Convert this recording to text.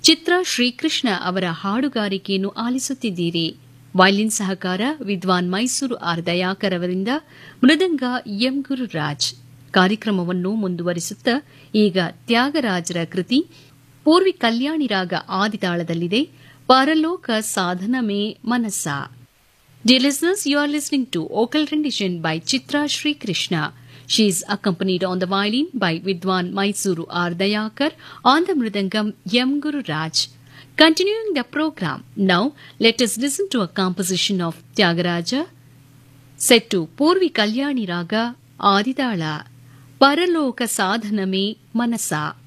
ಚಿತ್ರಾ ಶ್ರೀಕೃಷ್ಣ ಅವರ ಹಾಡುಗಾರಿಕೆಯನ್ನು ಆಲಿಸುತ್ತಿದ್ದೀರಿ. ವಯಲಿನ್ ಸಹಕಾರ ವಿದ್ವಾನ್ ಮೈಸೂರು ಆರ್ ದಯಾಕರ್ ಅವರಿಂದ, ಮೃದಂಗ ಎಂ ಗುರುರಾಜ್. ಕಾರ್ಯಕ್ರಮವನ್ನು ಮುಂದುವರಿಸುತ್ತಾ ಈಗ ತ್ಯಾಗರಾಜರ ಕೃತಿ ಪೂರ್ವಿ ಕಲ್ಯಾಣಿ ರಾಗ ಆದಿತಾಳದಲ್ಲಿದೆ, ಪರಲೋಕ ಸಾಧನಮೇ ಮನಸ. Dear listeners, you are listening to vocal rendition by Chitra Sri Krishna. She is accompanied on the violin by Vidwan Mysuru R. Dayakar, on the mridangam M. Guru Raj. Continuing the program, now let us listen to a composition of Tyagaraja set to Purvi Kalyani Raga Aditala, Paraloka Sadhaname Manasa.